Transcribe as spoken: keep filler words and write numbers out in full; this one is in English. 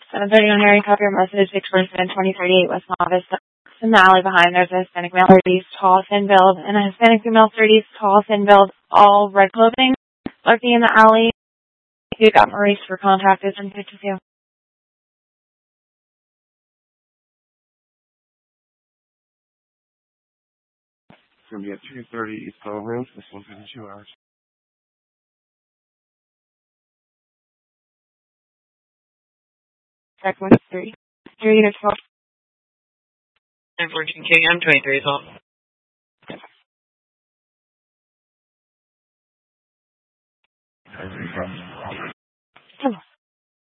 seven thirty-one Harry, copy your message, six forty-seven, twenty thirty-eight West Nova Vista. In the alley behind, there's a Hispanic male, thirties, tall, thin build, and a Hispanic female, thirties, tall, thin build, all red clothing, lurking in the alley. You got Maurice for contact, is in fifty-two. It's going to be at two thirty East Cove Road. This one's in two hours. Check one, three. Three to twelve. nine fourteen K M, twenty-three is all. Everything comes. Come on.